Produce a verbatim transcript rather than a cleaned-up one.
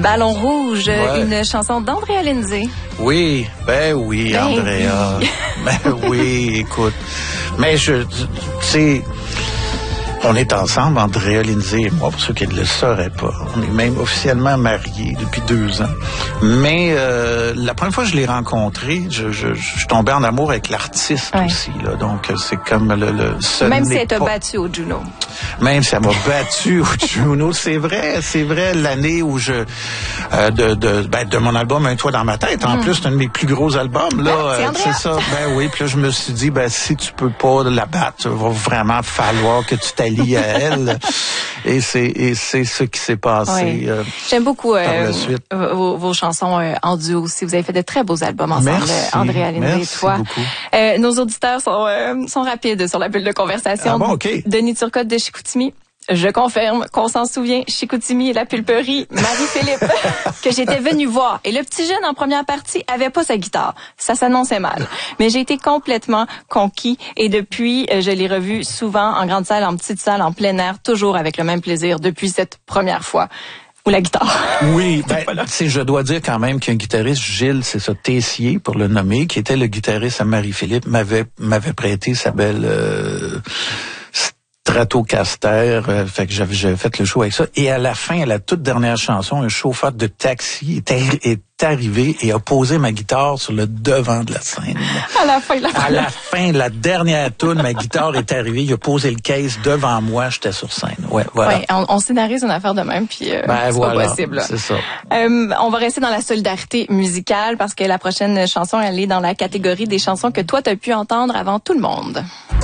Ballon rouge, Ouais. une chanson d'Andrea Lindsay. Oui, ben oui, Ben Andrea. oui. Ben oui, écoute. Mais je, tu sais, on est ensemble, Andrea Lindsay et moi, pour ceux qui ne le sauraient pas. On est même officiellement mariés depuis deux ans. Mais euh, la première fois que je l'ai rencontré, je, je, je suis tombé en amour avec l'artiste Ouais. aussi. Là. Donc, c'est comme le... le ce Même si n'est elle t'a pas- battu au Juno. Même si elle m'a battu au Juno, c'est vrai, c'est vrai, l'année où je euh, de de ben, de mon album Un toit dans ma tête. En Mm. plus, c'est un de mes plus gros albums là. Ah, c'est euh, Andrea. c'est ça. Ben oui. Puis là, je me suis dit, ben si tu peux pas la battre, il va vraiment falloir que tu t'allies à elle. Et c'est et c'est ce qui s'est passé. Oui. euh, J'aime beaucoup par euh, la suite. vos, vos chansons euh, en duo aussi. Vous avez fait de très beaux albums ensemble, Merci, euh, Andrea Lindsay et merci toi. beaucoup. Euh, nos auditeurs sont, euh, sont rapides sur la bulle de conversation. Ah bon, ok. Denis Turcotte de Chicoutimi. Je confirme qu'on s'en souvient, Chicoutimi et la pulperie, Marie-Philippe, que j'étais venue voir. Et le petit jeune en première partie avait pas sa guitare. Ça s'annonçait mal. Mais j'ai été complètement conquis et depuis, euh, je l'ai revu souvent en grande salle, en petite salle, en plein air, toujours avec le même plaisir depuis cette première fois. Ou la guitare. Oui, ben, tu sais, je dois dire quand même qu'un guitariste, Gilles, c'est ça, Tessier, pour le nommer, qui était le guitariste à Marie-Philippe, m'avait m'avait prêté sa belle euh, Stratocaster, euh, fait que j'avais, j'avais fait le show avec ça. Et à la fin, à la toute dernière chanson, un chauffeur de taxi est, arri- est arrivé et a posé ma guitare sur le devant de la scène. À la fin de la À la fin, la dernière tourne, ma guitare est arrivée, il a posé le case devant moi, j'étais sur scène. Ouais, voilà. Ouais, on, on scénarise une affaire de même, puis euh, Ben c'est voilà, pas possible. là. c'est ça. Euh, on va rester dans la solidarité musicale parce que la prochaine chanson, elle est dans la catégorie des chansons que toi, t'as pu entendre avant tout le monde.